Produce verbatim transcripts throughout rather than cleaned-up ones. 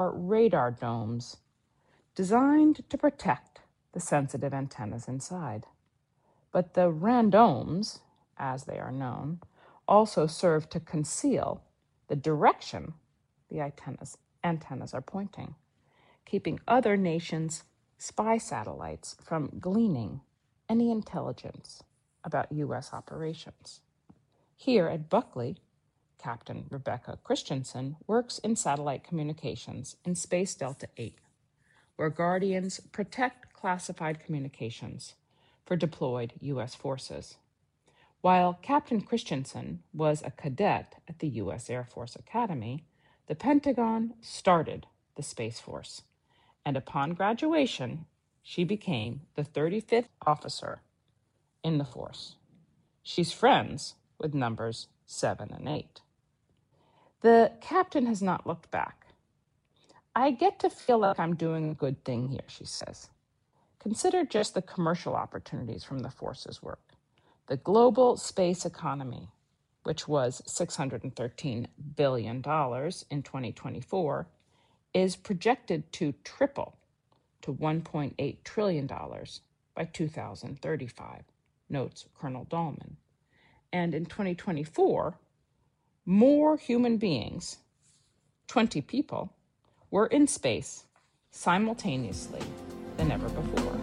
are radar domes designed to protect the sensitive antennas inside. But the randomes, as they are known, also serve to conceal the direction the antennas, antennas are pointing, keeping other nations' spy satellites from gleaning any intelligence about U S operations. Here at Buckley, Captain Rebecca Christensen works in satellite communications in Space Delta eight, where Guardians protect classified communications for deployed U S forces. While Captain Christensen was a cadet at the U S Air Force Academy, the Pentagon started the Space Force, and upon graduation, she became the thirty-fifth officer in the force. She's friends with numbers seven and eight. The captain has not looked back. I get to feel like I'm doing a good thing here, she says. Consider just the commercial opportunities from the force's work. The global space economy, which was six hundred thirteen billion dollars in twenty twenty-four, is projected to triple to one point eight trillion dollars by two thousand thirty-five, notes Colonel Dahlman. And in twenty twenty-four, more human beings, twenty people, were in space simultaneously than ever before.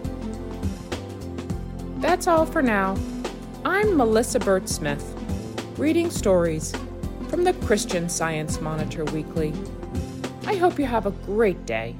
That's all for now. I'm Melissa Burt Smith, reading stories from the Christian Science Monitor Weekly. I hope you have a great day.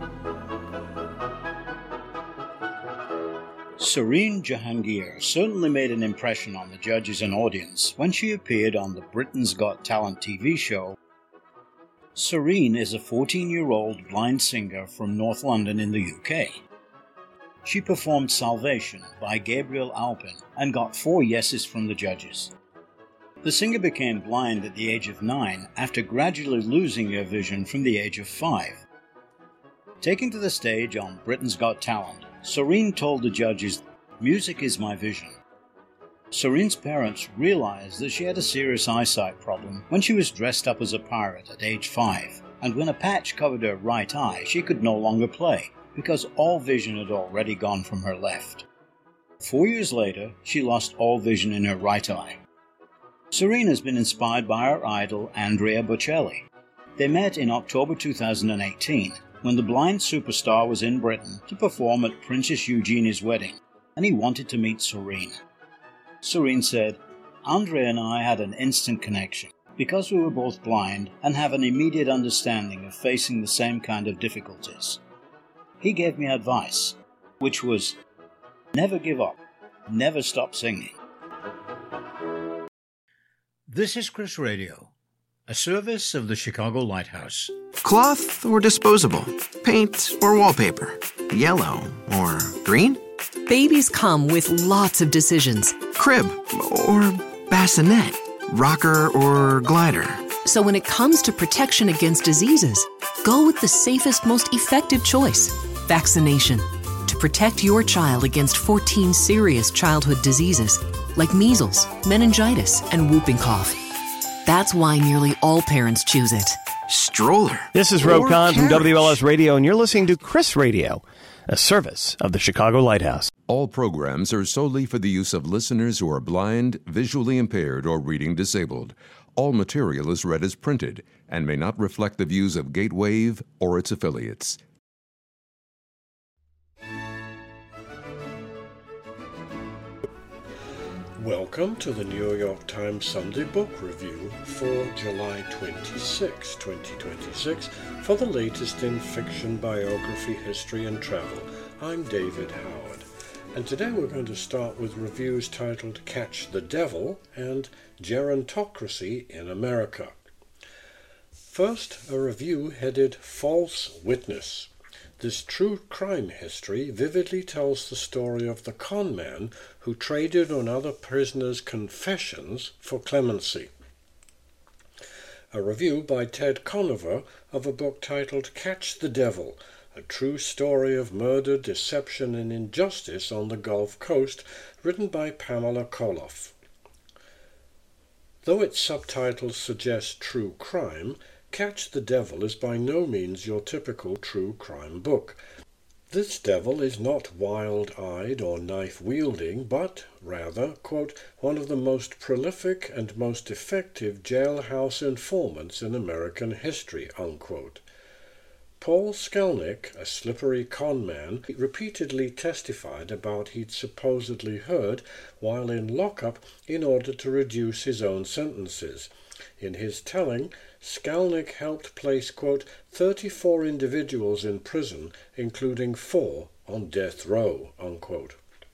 Sareen Jahangir certainly made an impression on the judges and audience when she appeared on the Britain's Got Talent T V show. Sareen is a fourteen-year-old blind singer from North London in the U K. She performed Salvation by Gabriel Alpin and got four yeses from the judges. The singer became blind at the age of nine after gradually losing her vision from the age of five. Taken to the stage on Britain's Got Talent, Sareen told the judges, "Music is my vision." Sareen's parents realized that she had a serious eyesight problem when she was dressed up as a pirate at age five, and when a patch covered her right eye, she could no longer play because all vision had already gone from her left. Four years later, she lost all vision in her right eye. Sareen has been inspired by her idol Andrea Bocelli. They met in October two thousand eighteen when the blind superstar was in Britain to perform at Princess Eugenia's wedding, and he wanted to meet Sareen. Sareen said, "Andrea and I had an instant connection because we were both blind and have an immediate understanding of facing the same kind of difficulties. He gave me advice, which was, never give up, never stop singing." This is Chris Radio, a service of the Chicago Lighthouse. Cloth or disposable? Paint or wallpaper? Yellow or green? Babies come with lots of decisions. Crib or bassinet? Rocker or glider? So when it comes to protection against diseases, go with the safest, most effective choice, vaccination. To protect your child against fourteen serious childhood diseases like measles, meningitis, and whooping cough. That's why nearly all parents choose it. Stroller. This is Rob Kahn from W L S Radio, and you're listening to Chris Radio, a service of the Chicago Lighthouse. All programs are solely for the use of listeners who are blind, visually impaired, or reading disabled. All material is read as printed and may not reflect the views of Gatewave or its affiliates. Welcome to the New York Times Sunday Book Review for July twenty-sixth, twenty twenty-six, for the latest in fiction, biography, history, and travel. I'm David Howard, and today we're going to start with reviews titled Catch the Devil and Gerontocracy in America. First, a review headed False Witness. This true crime history vividly tells the story of the con man who traded on other prisoners' confessions for clemency. A review by Ted Conover of a book titled Catch the Devil, a true story of murder, deception, and injustice on the Gulf Coast, written by Pamela Koloff. Though its subtitles suggest true crime, Catch the Devil is by no means your typical true crime book. This devil is not wild-eyed or knife-wielding, but rather, quote, one of the most prolific and most effective jailhouse informants in American history, unquote. Paul Skalnick, a slippery con man, repeatedly testified about he'd supposedly heard while in lockup in order to reduce his own sentences. In his telling, Skalnick helped place, quote, thirty-four individuals in prison, including four on death row, unquote.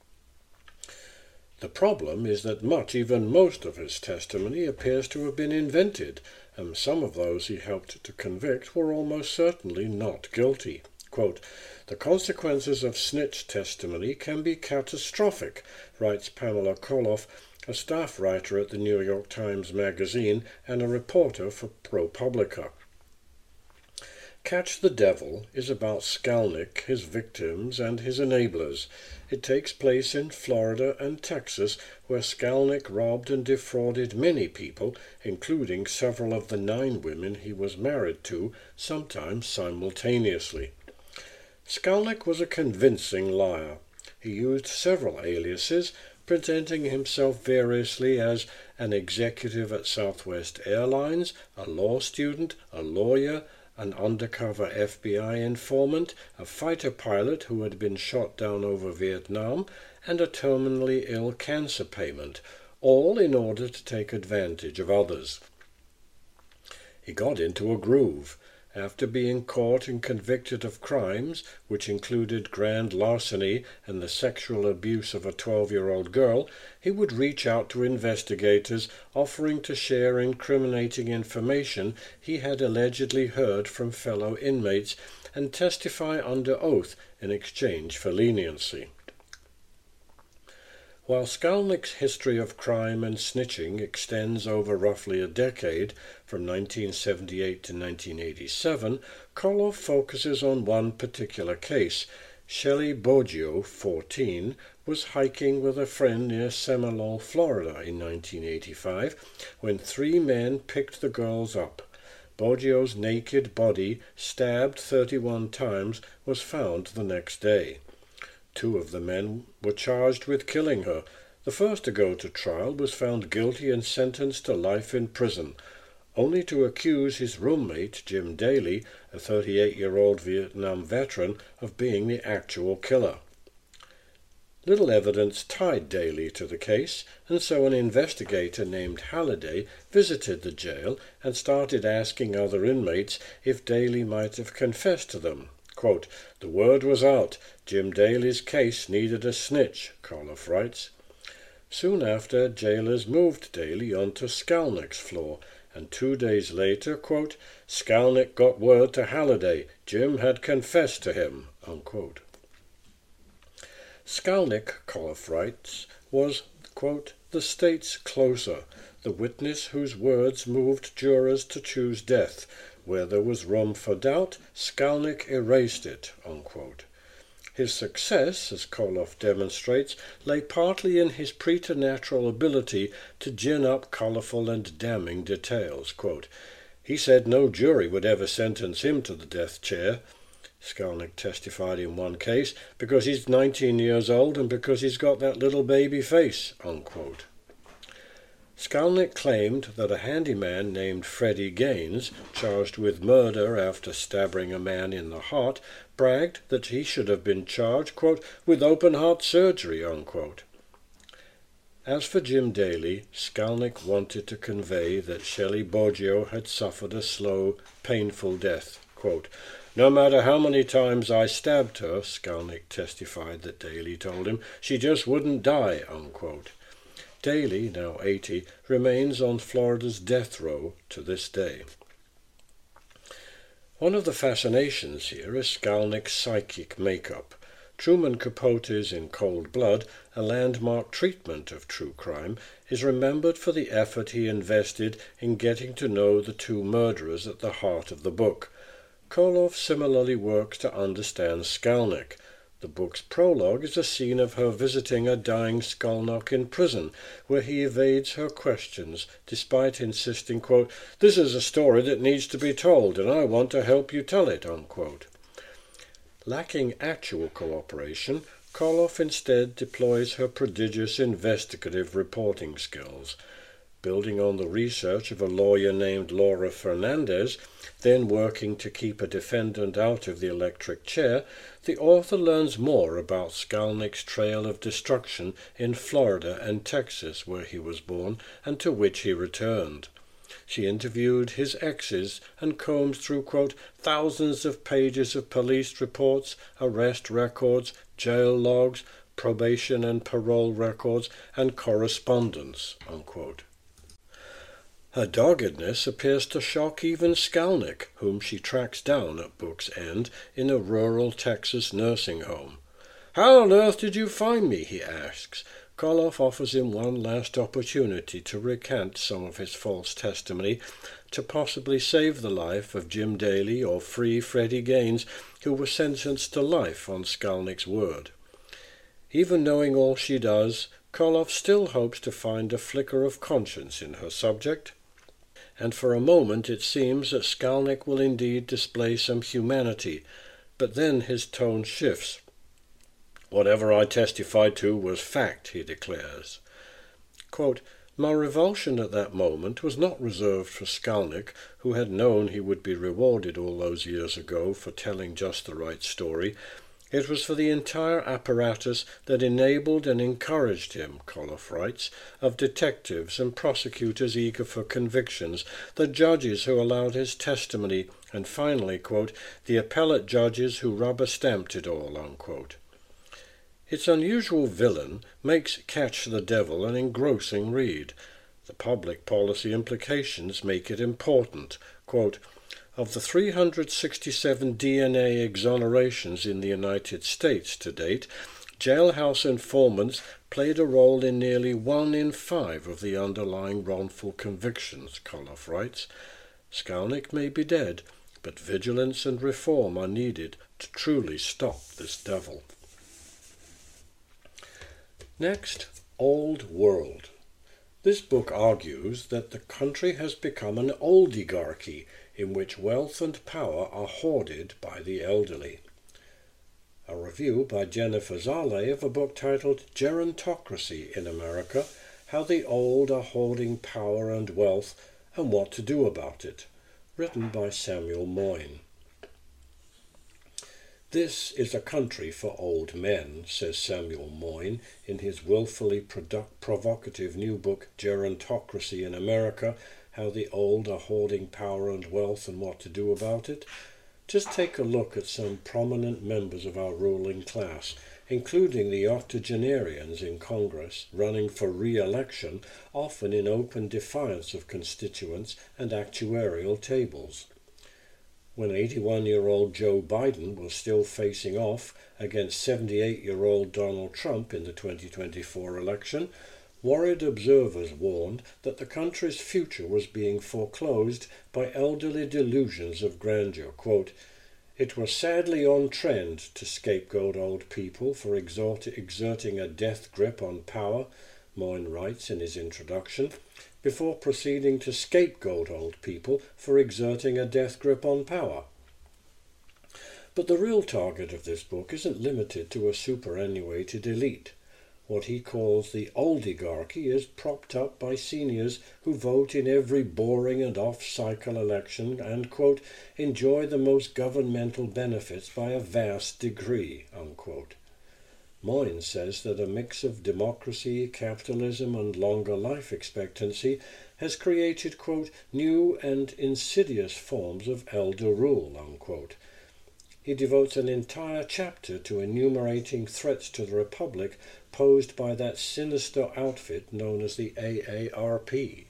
The problem is that much, even most of his testimony appears to have been invented, and some of those he helped to convict were almost certainly not guilty. Quote, the consequences of snitch testimony can be catastrophic, writes Pamela Koloff, a staff writer at the New York Times Magazine and a reporter for ProPublica. Catch the Devil is about Skalnick, his victims, and his enablers. It takes place in Florida and Texas, where Skalnick robbed and defrauded many people, including several of the nine women he was married to, sometimes simultaneously. Skalnick was a convincing liar. He used several aliases, presenting himself variously as an executive at Southwest Airlines, a law student, a lawyer, an undercover F B I informant, a fighter pilot who had been shot down over Vietnam, and a terminally ill cancer patient, all in order to take advantage of others. He got into a groove. After being caught and convicted of crimes, which included grand larceny and the sexual abuse of a twelve-year-old girl, he would reach out to investigators, offering to share incriminating information he had allegedly heard from fellow inmates and testify under oath in exchange for leniency. While Skalnick's history of crime and snitching extends over roughly a decade, from nineteen seventy-eight to nineteen eighty-seven, Koloff focuses on one particular case. Shelley Boggio, fourteen, was hiking with a friend near Seminole, Florida in nineteen eighty-five, when three men picked the girls up. Boggio's naked body, stabbed thirty-one times, was found the next day. Two of the men were charged with killing her. The first to go to trial was found guilty and sentenced to life in prison, only to accuse his roommate, Jim Daly, a thirty-eight-year-old Vietnam veteran, of being the actual killer. Little evidence tied Daly to the case, and so an investigator named Halliday visited the jail and started asking other inmates if Daly might have confessed to them. Quote, the word was out. Jim Daly's case needed a snitch, Koloff writes. Soon after, jailers moved Daly onto Skalnick's floor, and two days later, quote, Skalnick got word to Halliday. Jim had confessed to him, unquote. Skalnick, Koloff writes, was, quote, the state's closer, the witness whose words moved jurors to choose death. Where there was room for doubt, Skalnick erased it, unquote. His success, as Koloff demonstrates, lay partly in his preternatural ability to gin up colourful and damning details. Quote, he said no jury would ever sentence him to the death chair, Skalnick testified in one case, because he's nineteen years old and because he's got that little baby face, unquote. Skalnick claimed that a handyman named Freddie Gaines, charged with murder after stabbing a man in the heart, bragged that he should have been charged, quote, with open-heart surgery, unquote. As for Jim Daly, Skalnick wanted to convey that Shelley Boggio had suffered a slow, painful death. Quote, no matter how many times I stabbed her, Skalnick testified that Daly told him, she just wouldn't die, unquote. Daly, now eighty, remains on Florida's death row to this day. One of the fascinations here is Skalnick's psychic makeup. Truman Capote's In Cold Blood, a landmark treatment of true crime, is remembered for the effort he invested in getting to know the two murderers at the heart of the book. Koloff similarly works to understand Skalnick. The book's prologue is a scene of her visiting a dying Skalnock in prison, where he evades her questions, despite insisting, quote, "This is a story that needs to be told, and I want to help you tell it," unquote. Lacking actual cooperation, Koloff instead deploys her prodigious investigative reporting skills. Building on the research of a lawyer named Laura Fernandez, then working to keep a defendant out of the electric chair, the author learns more about Skalnick's trail of destruction in Florida and Texas, where he was born, and to which he returned. She interviewed his exes and combed through, quote, thousands of pages of police reports, arrest records, jail logs, probation and parole records, and correspondence, unquote. Her doggedness appears to shock even Skalnick, whom she tracks down at book's end in a rural Texas nursing home. "How on earth did you find me?" he asks. Koloff offers him one last opportunity to recant some of his false testimony to possibly save the life of Jim Daly or free Freddie Gaines, who were sentenced to life on Skalnick's word. Even knowing all she does, Koloff still hopes to find a flicker of conscience in her subject, and for a moment it seems that Skalnick will indeed display some humanity, but then his tone shifts. "Whatever I testified to was fact," he declares. Quote, "My revulsion at that moment was not reserved for Skalnick, who had known he would be rewarded all those years ago for telling just the right story. It was for the entire apparatus that enabled and encouraged him," Koloff writes, "of detectives and prosecutors eager for convictions, the judges who allowed his testimony, and finally, quote, the appellate judges who rubber-stamped it all," unquote. Its unusual villain makes Catch the Devil an engrossing read. The public policy implications make it important. Quote, "Of the three hundred sixty-seven D N A exonerations in the United States to date, jailhouse informants played a role in nearly one in five of the underlying wrongful convictions," Koloff writes. "Skalnick may be dead, but vigilance and reform are needed to truly stop this devil." Next, Old World. This book argues that the country has become an oligarchy in which wealth and power are hoarded by the elderly. A review by Jennifer Zale of a book titled Gerontocracy in America, How the Old Are Hoarding Power and Wealth and What to Do About It, written by Samuel Moyn. "This is a country for old men," says Samuel Moyn in his willfully produ- provocative new book Gerontocracy in America, How the Old Are Hoarding Power and Wealth and What to Do About It. Just take a look at some prominent members of our ruling class, including the octogenarians in Congress, running for re-election, often in open defiance of constituents and actuarial tables. When eighty-one-year-old Joe Biden was still facing off against seventy-eight-year-old Donald Trump in the twenty twenty-four election, worried observers warned that the country's future was being foreclosed by elderly delusions of grandeur. Quote, "It was sadly on trend to scapegoat old people for exert- exerting a death grip on power," Moyn writes in his introduction, before proceeding to scapegoat old people for exerting a death grip on power. But the real target of this book isn't limited to a superannuated elite. What he calls the oligarchy is propped up by seniors who vote in every boring and off-cycle election and, quote, enjoy the most governmental benefits by a vast degree, unquote. Moyn says that a mix of democracy, capitalism, and longer life expectancy has created, quote, new and insidious forms of elder rule, unquote. He devotes an entire chapter to enumerating threats to the Republic posed by that sinister outfit known as the A A R P.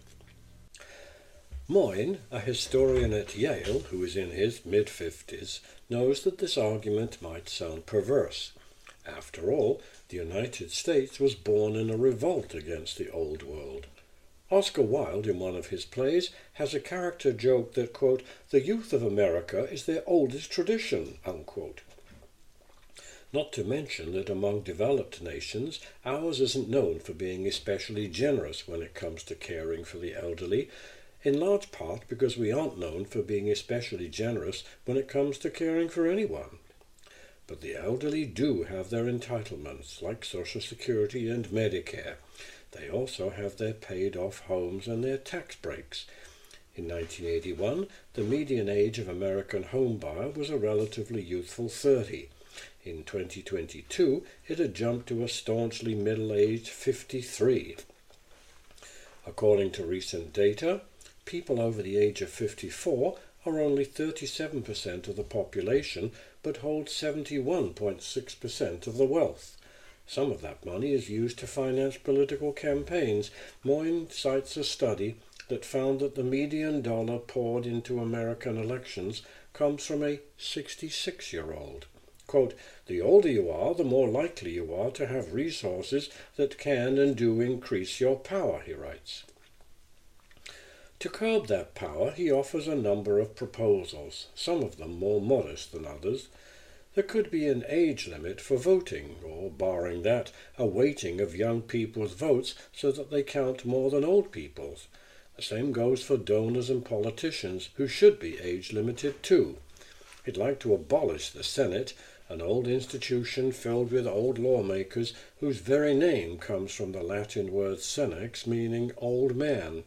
Moyn, a historian at Yale who is in his mid-fifties, knows that this argument might sound perverse. After all, the United States was born in a revolt against the old world. Oscar Wilde, in one of his plays, has a character joke that, quote, the youth of America is their oldest tradition, unquote. Not to mention that among developed nations, ours isn't known for being especially generous when it comes to caring for the elderly, in large part because we aren't known for being especially generous when it comes to caring for anyone. But the elderly do have their entitlements, like Social Security and Medicare. They also have their paid-off homes and their tax breaks. In nineteen eighty-one, the median age of American homebuyer was a relatively youthful thirty. In twenty twenty-two, it had jumped to a staunchly middle-aged fifty-three. According to recent data, people over the age of fifty-four are only thirty-seven percent of the population, but hold seventy-one point six percent of the wealth. Some of that money is used to finance political campaigns. Moyne cites a study that found that the median dollar poured into American elections comes from a sixty-six-year-old. Quote, "The older you are, the more likely you are to have resources that can and do increase your power," he writes. To curb that power, he offers a number of proposals, some of them more modest than others. There could be an age limit for voting, or, barring that, a weighting of young people's votes so that they count more than old people's. The same goes for donors and politicians, who should be age-limited too. He'd like to abolish the Senate, an old institution filled with old lawmakers whose very name comes from the Latin word senex, meaning old man.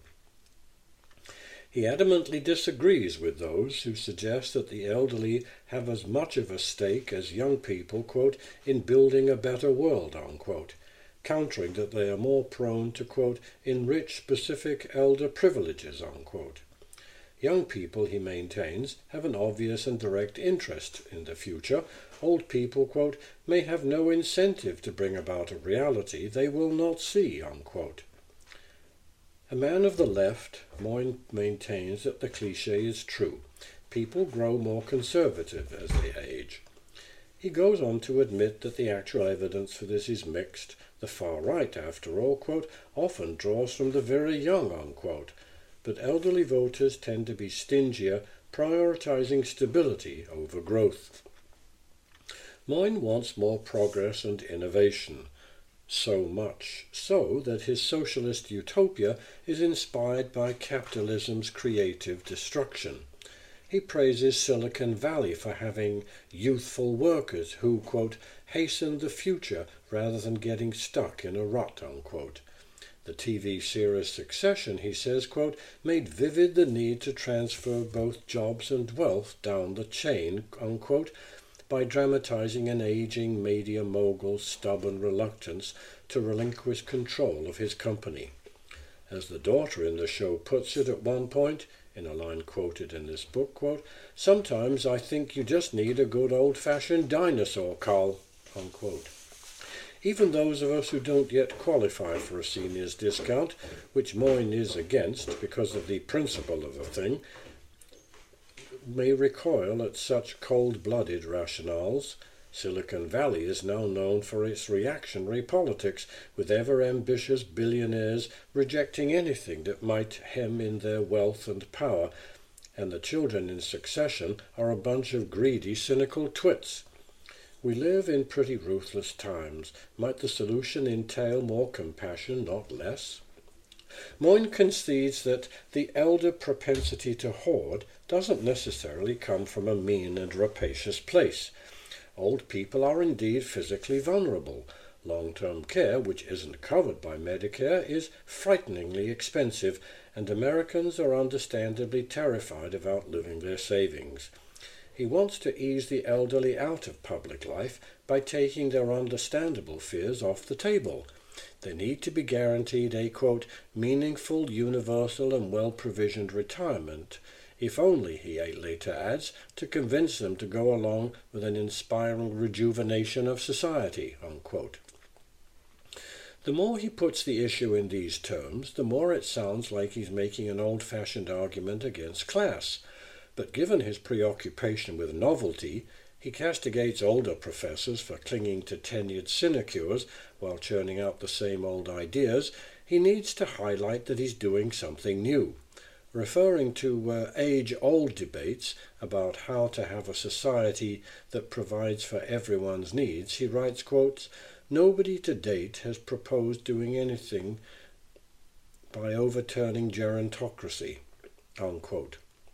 He adamantly disagrees with those who suggest that the elderly have as much of a stake as young people, quote, in building a better world, unquote, countering that they are more prone to, quote, enrich specific elder privileges, unquote. Young people, he maintains, have an obvious and direct interest in the future. Old people, quote, may have no incentive to bring about a reality they will not see, unquote. A man of the left, Moyne maintains that the cliché is true. People grow more conservative as they age. He goes on to admit that the actual evidence for this is mixed. The far right, after all, quote, often draws from the very young, unquote. But elderly voters tend to be stingier, prioritizing stability over growth. Moyne wants more progress and innovation. So much so that his socialist utopia is inspired by capitalism's creative destruction. He praises Silicon Valley for having youthful workers who, quote, hasten the future rather than getting stuck in a rut, unquote. The T V series Succession, he says, quote, made vivid the need to transfer both jobs and wealth down the chain, unquote, by dramatizing an aging media mogul's stubborn reluctance to relinquish control of his company. As the daughter in the show puts it at one point, in a line quoted in this book, quote, sometimes I think you just need a good old-fashioned dinosaur cull, unquote. Even those of us who don't yet qualify for a senior's discount, which Moyne is against because of the principle of the thing, may recoil at such cold-blooded rationales. Silicon Valley is now known for its reactionary politics, with ever-ambitious billionaires rejecting anything that might hem in their wealth and power, and the children in Succession are a bunch of greedy, cynical twits. We live in pretty ruthless times. Might the solution entail more compassion, not less? Moyne concedes that the elder propensity to hoard doesn't necessarily come from a mean and rapacious place. Old people are indeed physically vulnerable. Long-term care, which isn't covered by Medicare, is frighteningly expensive, and Americans are understandably terrified of outliving their savings. He wants to ease the elderly out of public life by taking their understandable fears off the table. They need to be guaranteed a, quote, meaningful, universal and well-provisioned retirement, if only, he later adds, to convince them to go along with an inspiring rejuvenation of society, unquote. The more he puts the issue in these terms, the more it sounds like he's making an old-fashioned argument against class. But given his preoccupation with novelty, he castigates older professors for clinging to tenured sinecures while churning out the same old ideas. He needs to highlight that he's doing something new. Referring to uh, age-old debates about how to have a society that provides for everyone's needs, he writes, quotes, "Nobody to date has proposed doing anything by overturning gerontocracy," unquote.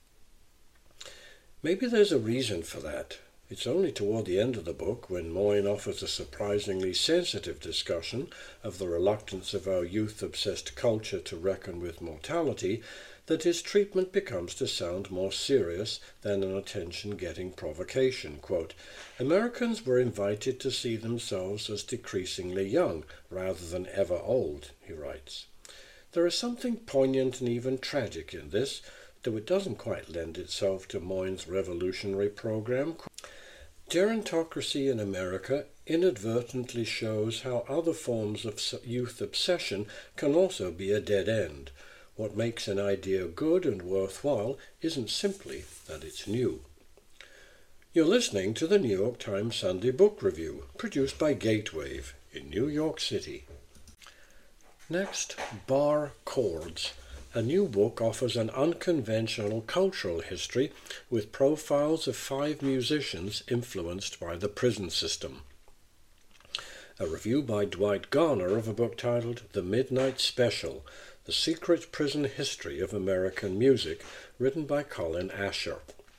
Maybe there's a reason for that. It's only toward the end of the book, when Moyne offers a surprisingly sensitive discussion of the reluctance of our youth-obsessed culture to reckon with mortality, that his treatment becomes to sound more serious than an attention-getting provocation. Quote, "Americans were invited to see themselves as decreasingly young rather than ever old," he writes. There is something poignant and even tragic in this, though it doesn't quite lend itself to Moyne's revolutionary program. Gerontocracy in America inadvertently shows how other forms of youth obsession can also be a dead end. What makes an idea good and worthwhile isn't simply that it's new. You're listening to the New York Times Sunday Book Review, produced by Gatewave in New York City. Next, Bar Chords. A new book offers an unconventional cultural history with profiles of five musicians influenced by the prison system. A review by Dwight Garner of a book titled The Midnight Special, The Secret Prison History of American Music, written by Colin Asher.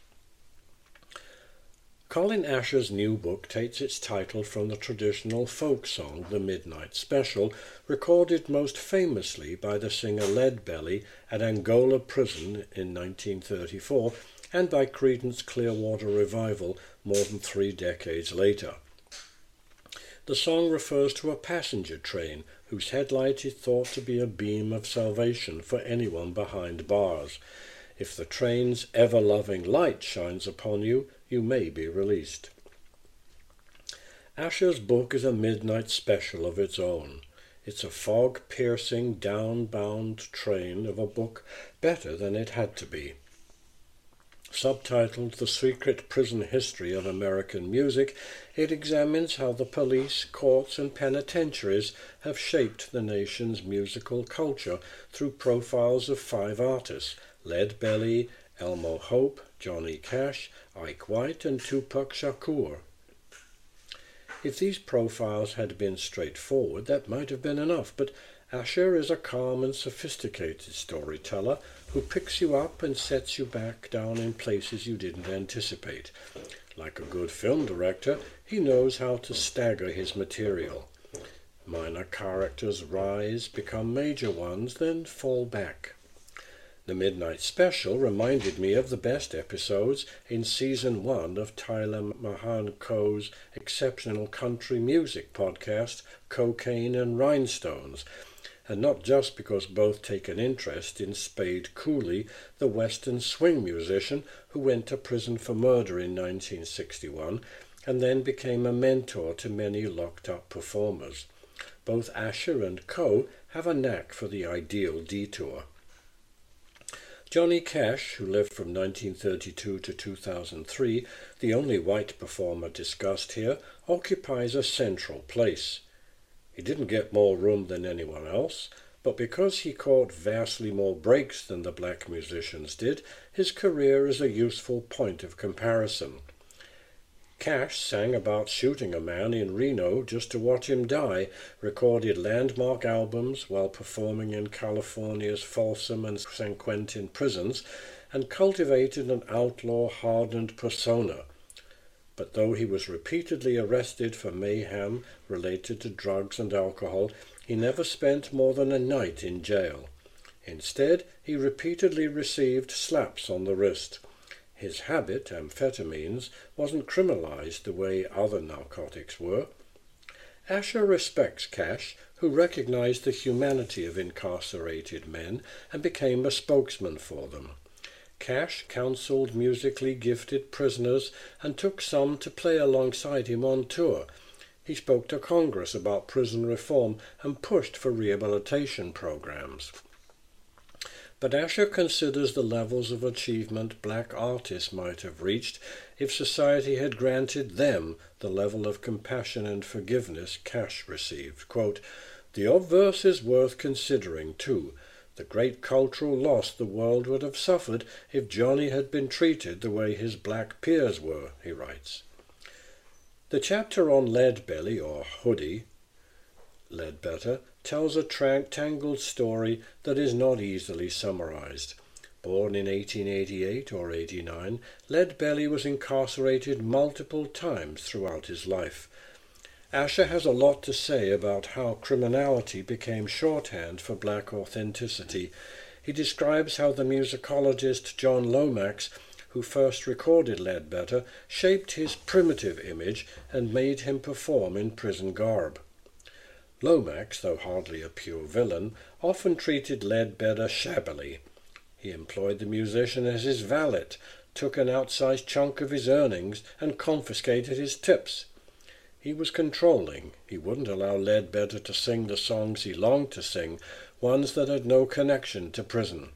Colin Asher's new book takes its title from the traditional folk song The Midnight Special, recorded most famously by the singer Leadbelly at Angola Prison in nineteen thirty-four and by Creedence Clearwater Revival more than three decades later. The song refers to a passenger train whose headlight is thought to be a beam of salvation for anyone behind bars. If the train's ever-loving light shines upon you, you may be released. Asher's book is a midnight special of its own. It's a fog-piercing, down-bound train of a book better than it had to be. Subtitled The Secret Prison History of American Music, it examines how the police, courts, and penitentiaries have shaped the nation's musical culture through profiles of five artists: Leadbelly, Elmo Hope, Johnny Cash, Ike White, and Tupac Shakur. If these profiles had been straightforward, that might have been enough, but Asher is a calm and sophisticated storyteller who picks you up and sets you back down in places you didn't anticipate. Like a good film director, he knows how to stagger his material. Minor characters rise, become major ones, then fall back. The Midnight Special reminded me of the best episodes in Season one of Tyler Mahan-Coe's exceptional country music podcast, Cocaine and Rhinestones, and not just because both take an interest in Spade Cooley, the Western swing musician who went to prison for murder in nineteen sixty-one and then became a mentor to many locked-up performers. Both Asher and Coe have a knack for the ideal detour. Johnny Cash, who lived from nineteen thirty-two to two thousand three, the only white performer discussed here, occupies a central place. He didn't get more room than anyone else, but because he caught vastly more breaks than the black musicians did, his career is a useful point of comparison. Cash sang about shooting a man in Reno just to watch him die, recorded landmark albums while performing in California's Folsom and San Quentin prisons, and cultivated an outlaw-hardened persona. But though he was repeatedly arrested for mayhem related to drugs and alcohol, he never spent more than a night in jail. Instead, he repeatedly received slaps on the wrist. His habit, amphetamines, wasn't criminalized the way other narcotics were. Asher respects Cash, who recognized the humanity of incarcerated men and became a spokesman for them. Cash counseled musically gifted prisoners and took some to play alongside him on tour. He spoke to Congress about prison reform and pushed for rehabilitation programs. But Asher considers the levels of achievement black artists might have reached if society had granted them the level of compassion and forgiveness Cash received. Quote, "The obverse is worth considering, too. the great cultural loss the world would have suffered if Johnny had been treated the way his black peers were, he writes. The chapter on Leadbelly, or Hoodie Ledbetter, tells a tra- tangled story that is not easily summarized. Born in eighteen eighty-eight or eighty-nine, Leadbelly was incarcerated multiple times throughout his life. Asher has a lot to say about how criminality became shorthand for black authenticity. He describes how the musicologist John Lomax, who first recorded Ledbetter, shaped his primitive image and made him perform in prison garb. Lomax, though hardly a pure villain, often treated Ledbetter shabbily. He employed the musician as his valet, took an outsized chunk of his earnings, and confiscated his tips. He was controlling. He wouldn't allow Ledbetter to sing the songs he longed to sing, ones that had no connection to prison.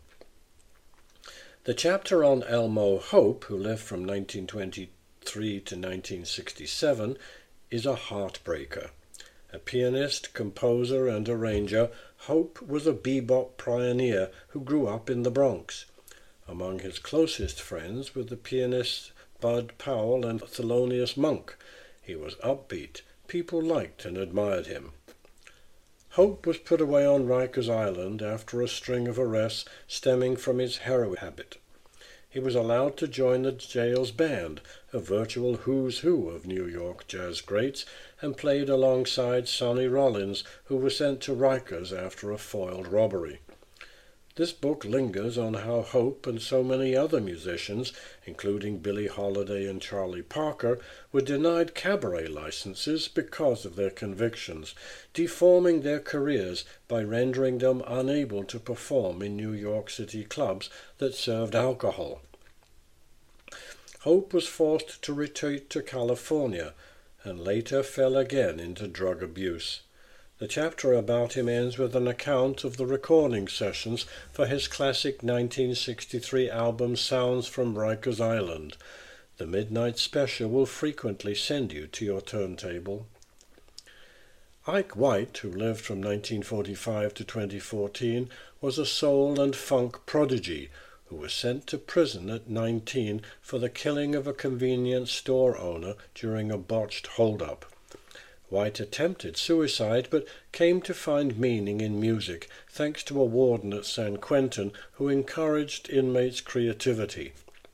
The chapter on Elmo Hope, who lived from nineteen twenty-three to nineteen sixty-seven, is a heartbreaker. A pianist, composer, and arranger, Hope was a bebop pioneer who grew up in the Bronx. Among his closest friends were the pianists Bud Powell and Thelonious Monk. He was upbeat. People liked and admired him. Hope was put away on Rikers Island after a string of arrests stemming from his heroin habit. He was allowed to join the jail's band, a virtual who's who of New York jazz greats, and played alongside Sonny Rollins, who was sent to Rikers after a foiled robbery. This book lingers on how Hope and so many other musicians, including Billie Holiday and Charlie Parker, were denied cabaret licenses because of their convictions, deforming their careers by rendering them unable to perform in New York City clubs that served alcohol. Hope was forced to retreat to California and later fell again into drug abuse. The chapter about him ends with an account of the recording sessions for his classic nineteen sixty-three album Sounds from Rikers Island. The Midnight Special will frequently send you to your turntable. Ike White, who lived from nineteen forty-five to twenty fourteen, was a soul and funk prodigy who was sent to prison at nineteen for the killing of a convenience store owner during a botched holdup. White attempted suicide, but came to find meaning in music, thanks to a warden at San Quentin who encouraged inmates' creativity.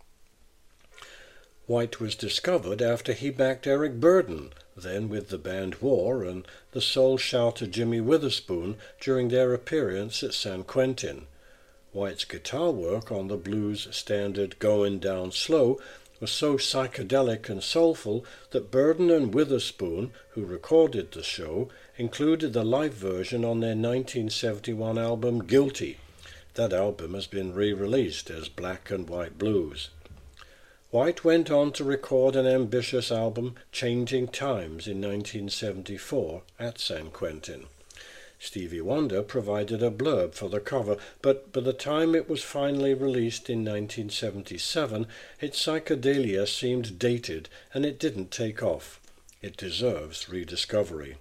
White was discovered after he backed Eric Burdon, then with the band War, and the soul shouter Jimmy Witherspoon during their appearance at San Quentin. White's guitar work on the blues standard Goin' Down Slow was so psychedelic and soulful that Burdon and Witherspoon, who recorded the show, included the live version on their nineteen seventy-one album Guilty. That album has been re-released as Black and White Blues. White went on to record an ambitious album, Changing Times, in nineteen seventy-four at San Quentin. Stevie Wonder provided a blurb for the cover, but by the time it was finally released in nineteen seventy-seven, its psychedelia seemed dated and it didn't take off. It deserves rediscovery.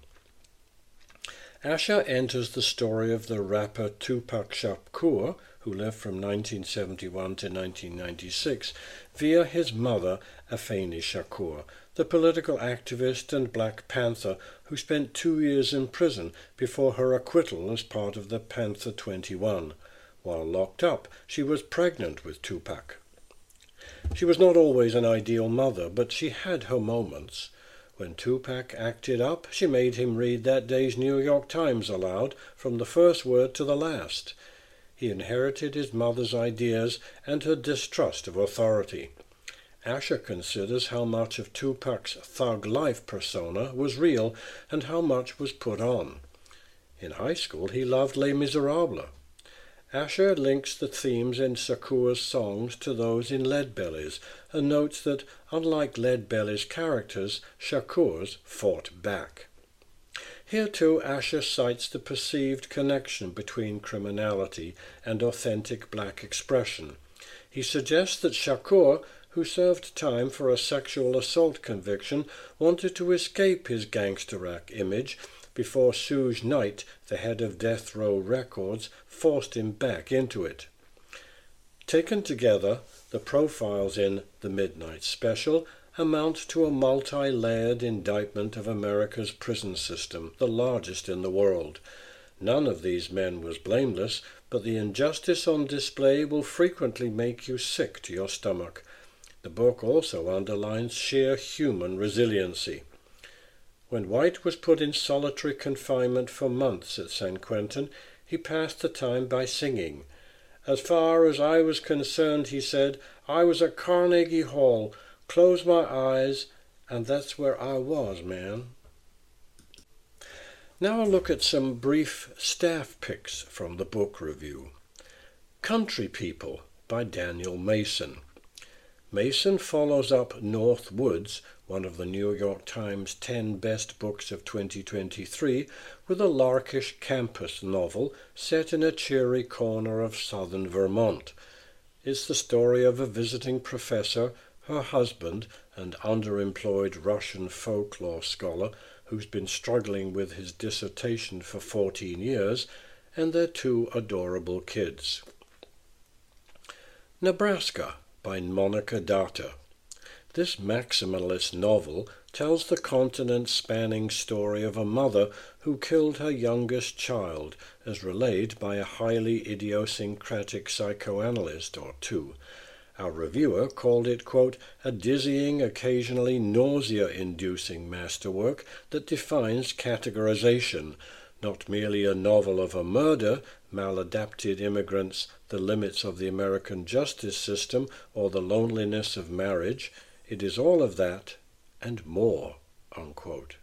Asher enters the story of the rapper Tupac Shakur, who lived from nineteen seventy-one to nineteen ninety-six, via his mother, Afeni Shakur, the political activist and Black Panther who spent two years in prison before her acquittal as part of the Panther twenty-one. While locked up, she was pregnant with Tupac. She was not always an ideal mother, but she had her moments. When Tupac acted up, she made him read that day's New York Times aloud, from the first word to the last. He inherited his mother's ideas and her distrust of authority. Asher considers how much of Tupac's thug life persona was real and how much was put on. In high school, he loved Les Miserables. Asher links the themes in Shakur's songs to those in Leadbelly's, and notes that, unlike Leadbelly's characters, Shakur's fought back. Here too Asher cites the perceived connection between criminality and authentic black expression. He suggests that Shakur, who served time for a sexual assault conviction, wanted to escape his gangster-act image before Suge Knight, the head of Death Row Records, forced him back into it. Taken together, the profiles in The Midnight Special amount to a multi-layered indictment of America's prison system, the largest in the world. None of these men was blameless, but the injustice on display will frequently make you sick to your stomach. The book also underlines sheer human resiliency. When White was put in solitary confinement for months at San Quentin, he passed the time by singing. As far as I was concerned, he said, I was at Carnegie Hall, close my eyes, and that's where I was, man. Now a look at some brief staff picks from the book review. Country People by Daniel Mason. Mason follows up North Woods, one of the New York Times ten best books of twenty twenty-three, with a larkish campus novel set in a cheery corner of southern Vermont. It's the story of a visiting professor, her husband, an underemployed Russian folklore scholar who's been struggling with his dissertation for fourteen years, and their two adorable kids. Nebraska by Monica Data. This maximalist novel tells the continent-spanning story of a mother who killed her youngest child, as relayed by a highly idiosyncratic psychoanalyst or two. Our reviewer called it, quote, a dizzying, occasionally nausea-inducing masterwork that defines categorization, not merely a novel of a murder, maladapted immigrants, the limits of the American justice system, or the loneliness of marriage. It is all of that and more, unquote.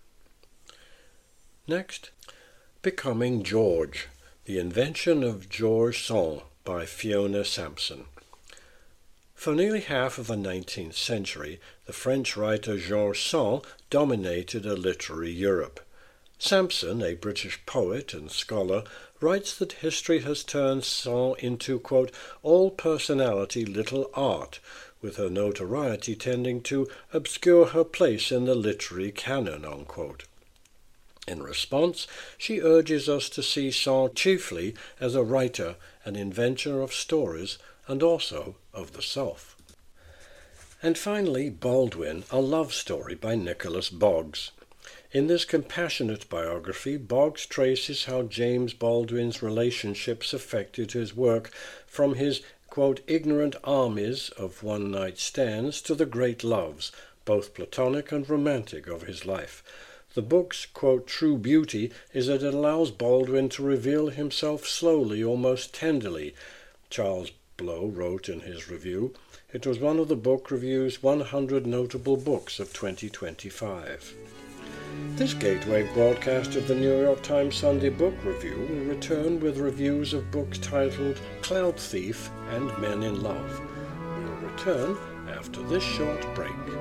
Next, Becoming George, The Invention of George Sand by Fiona Sampson. For nearly half of the nineteenth century, the French writer George Sand dominated a literary Europe. Sampson, a British poet and scholar, writes that history has turned Sand into, quote, all-personality little art, with her notoriety tending to obscure her place in the literary canon, unquote. In response, she urges us to see Sand chiefly as a writer, an inventor of stories, and also of the self. And finally, Baldwin, a love story by Nicholas Boggs. In this compassionate biography, Boggs traces how James Baldwin's relationships affected his work, from his, quote, ignorant armies of one-night stands to the great loves, both platonic and romantic, of his life. The book's, quote, true beauty is that it allows Baldwin to reveal himself slowly, almost tenderly. Charles Blow wrote in his review, it was one of the book review's one hundred notable books of twenty twenty-five. This gateway broadcast of the New York Times Sunday Book Review will return with reviews of books titled Cloud Thief and Men in Love. We'll return after this short break.